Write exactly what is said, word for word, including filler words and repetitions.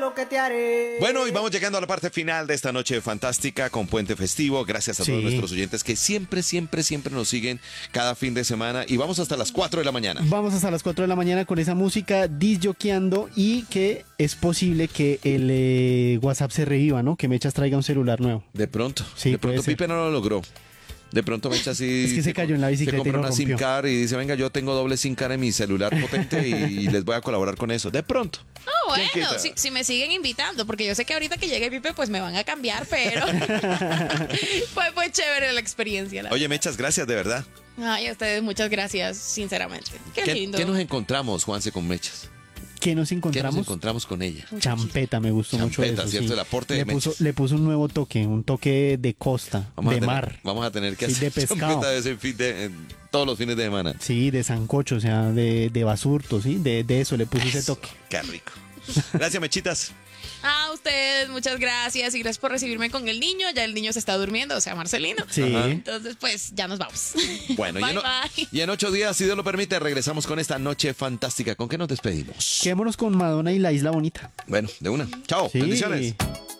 lo que te haré. Bueno, y vamos llegando a la parte final de esta noche fantástica con Puente Festivo. Gracias a Sí. todos nuestros oyentes que siempre, siempre, siempre nos siguen cada fin de semana. Y vamos hasta las cuatro de la mañana. Vamos hasta las cuatro de la mañana con esa música disjoqueando y que es posible que el eh, WhatsApp se reviva, ¿no? Que Mechas traiga un celular nuevo. De pronto. Sí, de pronto puede ser. Pipe no lo logró. De pronto me echa así. Es que se cayó en la bicicleta Se compra y lo una SIM rompió. card y dice, venga, yo tengo doble SIM card en mi celular potente y, y les voy a colaborar con eso. De pronto. Ah, ¿Quién bueno, quita? si, si me siguen invitando, porque yo sé que ahorita que llegue Pipe, pues me van a cambiar, pero fue, fue chévere la experiencia. La Oye, Mechas, gracias, de verdad. Ay, a ustedes muchas gracias, sinceramente. Qué, ¿Qué, lindo. qué nos encontramos, Juanse, con Mechas? ¿Qué nos ¿Qué nos encontramos? encontramos con ella? Champeta, me gustó mucho Champeta, eso. ¿cierto? sí. El aporte de le puso, Mechas. le puso un nuevo toque, un toque de costa, Vamos de a tener, mar. Vamos a tener que Sí, hacer de pescado. champeta de ese fin de, en todos los fines de semana. Sí, de sancocho, o sea, de, de basurto, ¿sí? De, de eso le puso ese Eso, toque. Qué rico. Gracias, Mechitas. A ustedes, muchas gracias y gracias por recibirme con el niño. Ya el niño se está durmiendo, o sea, Marcelino. Sí. Ajá. Entonces, pues ya nos vamos. Bueno, bye, y, en, o- bye. y en ocho días, si Dios lo permite, regresamos con esta noche fantástica. ¿Con qué nos despedimos? Quedémonos con Madonna y la Isla Bonita. Bueno, de una. Chao. Sí. Bendiciones.